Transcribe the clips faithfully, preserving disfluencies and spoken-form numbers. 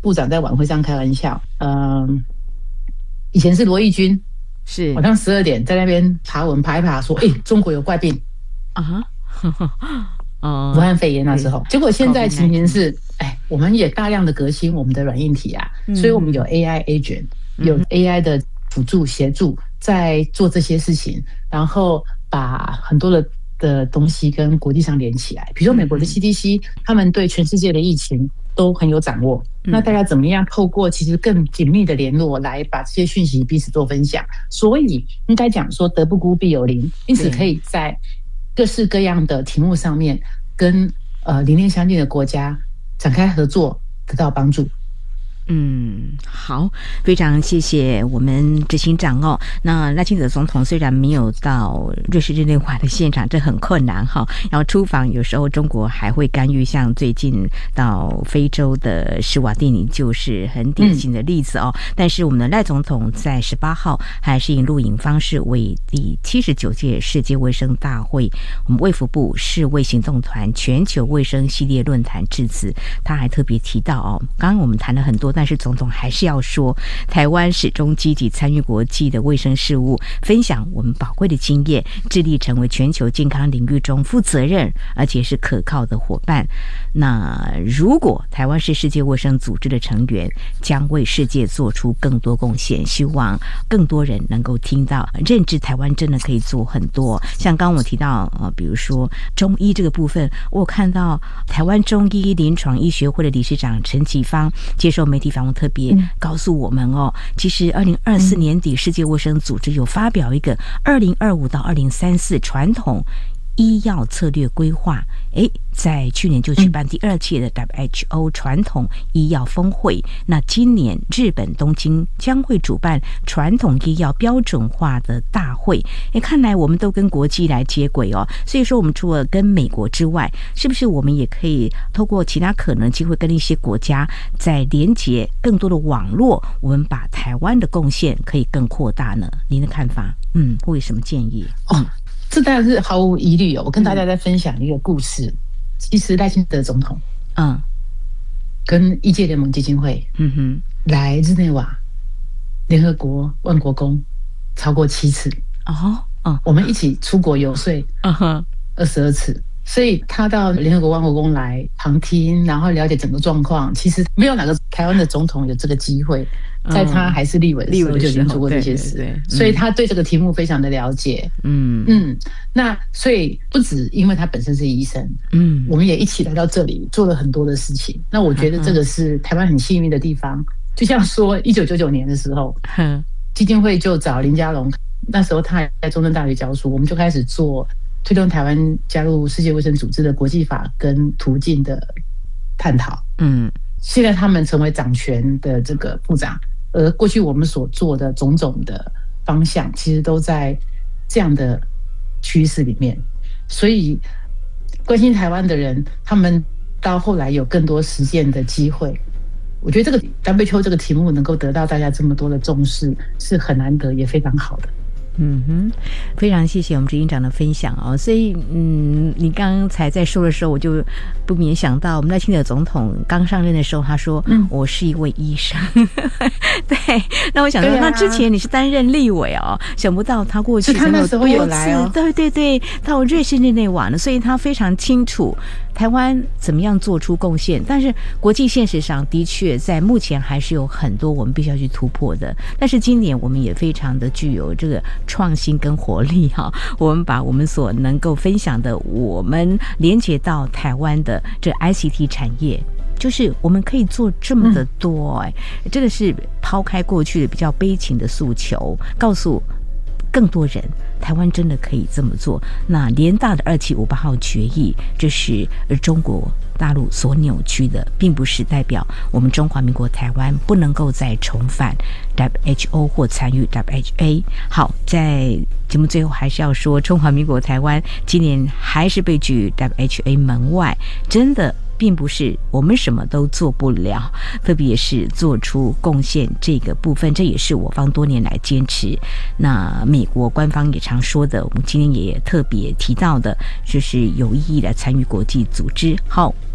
部长在晚会上开玩笑，嗯、呃，以前是罗毅军， 是晚上十二点在那边爬文爬一爬，说，哎、欸，中国有怪病啊，哦， 武汉肺炎那时候，结果现在情形是，哎，我们也大量的革新我们的软硬体啊，嗯、所以我们有 A I agent，、嗯、有 A I 的辅助协助在做这些事情，然后把很多的的东西跟国际上连起来。比如说美国的 C D C，、嗯、他们对全世界的疫情都很有掌握，嗯、那大家怎么样透过其实更紧密的联络来把这些讯息彼此做分享？所以应该讲说德不孤必有邻，因此可以在各式各样的题目上面跟呃理念相近的国家展开合作，得到帮助。 嗯，好，非常谢谢我们执行长哦。那赖清德总统虽然没有到瑞士日内瓦的现场，这很困难哈。然后出访有时候中国还会干预，像最近到非洲的施瓦蒂尼就是很典型的例子哦。嗯、但是我们的赖总统在十八号还是以录影方式为第七十九届世界卫生大会我们卫福部世卫行动团全球卫生系列论坛致辞。他还特别提到哦，刚刚我们谈了很多。但是总统还是要说，台湾始终积极参与国际的卫生事务，分享我们宝贵的经验，致力成为全球健康领域中负责任而且是可靠的伙伴。那如果台湾是世界卫生组织的成员，将为世界做出更多贡献。希望更多人能够听到，认知台湾真的可以做很多。像刚刚我提到呃，比如说中医这个部分，我有看到台湾中医临床医学会的理事长陈启芳接受媒体访问特别告诉我们哦，其实二零二四年底世界卫生组织有发表一个二零二五到二零三四传统医药策略规划，诶，在去年就举办第二届的 W H O 传统医药峰会。那今年日本东京将会主办传统医药标准化的大会。诶，看来我们都跟国际来接轨哦。所以说，我们除了跟美国之外，是不是我们也可以透过其他可能机会跟一些国家在连结更多的网络，我们把台湾的贡献可以更扩大呢？您的看法？嗯，或有什么建议？ 哦。这当然是毫无疑虑哦。我跟大家再分享一个故事。嗯、其实赖清德总统，嗯，跟医界联盟基金会，嗯哼，来日内瓦联合国万国宫超过七次哦，嗯，我们一起出国游说，嗯哼，二十二次。所以他到联合国万国宫来旁听，然后了解整个状况。其实没有哪个台湾的总统有这个机会，在他还是立委的时候就已经做过这些事，对对对，所以他对这个题目非常的了解。嗯嗯，那所以不止因为他本身是医生，嗯，我们也一起来到这里做了很多的事情。那我觉得这个是台湾很幸运的地方。就像说一九九九年的时候，基金会就找林佳龙，那时候他还在中正大学教书，我们就开始做推动台湾加入世界卫生组织的国际法跟途径的探讨。嗯，现在他们成为掌权的这个部长，而过去我们所做的种种的方向，其实都在这样的趋势里面。所以关心台湾的人，他们到后来有更多实践的机会。我觉得这个 W H O 这个题目能够得到大家这么多的重视，是很难得也非常好的。 嗯哼，非常谢谢我们执行长的分享哦。所以，嗯，你刚才在说的时候，我就不免想到，我们赖清德总统刚上任的时候，他说：“嗯，我是一位医生。”对，那我想说，啊、那之前你是担任立委哦，想不到他过去他那时候有来哦， 对对对，到瑞士日内瓦呢，所以他非常清楚台湾怎么样做出贡献。但是国际现实上的确在目前还是有很多我们必须要去突破的。但是今年我们也非常的具有这个创新跟活力哈，我们把我们所能够分享的，我们连接到台湾的这 I C T 产业，就是我们可以做这么的多哎、欸，这个是抛开过去的比较悲情的诉求，告诉更多人台湾真的可以这么做。那联大的二七五八号决议，这是中国大陆所扭曲的，并不是代表我们中华民国台湾不能够再重返 W H O 或参与 W H A。 好，在节目最后还是要说，中华民国台湾今年还是被拒 W H A 门外，真的并不是我们什么都做不了，特别是做出贡献这个部分，这也是我方多年来坚持。那美国官方也常说的，我们今天也特别提到的，就是有意义的参与国际组织。好，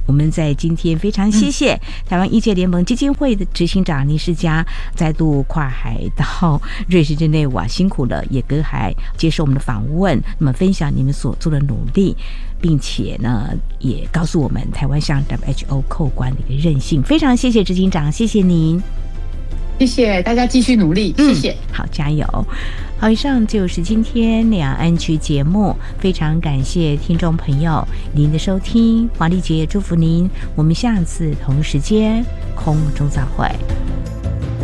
我们在今天非常谢谢台湾医界联盟基金会的执行长倪世嘉再度跨海到瑞士日内瓦，辛苦了，也隔海接受我们的访问，那么分享你们所做的努力，并且呢也告诉我们台湾向 W H O 扣关的一个韧性。非常谢谢执行长，谢谢您。 谢谢大家，继续努力，谢谢、 嗯、好，加油。好，以上就是今天两岸区节目，非常感谢听众朋友您的收听，黄丽姐祝福您，我们下次同时间空中再会。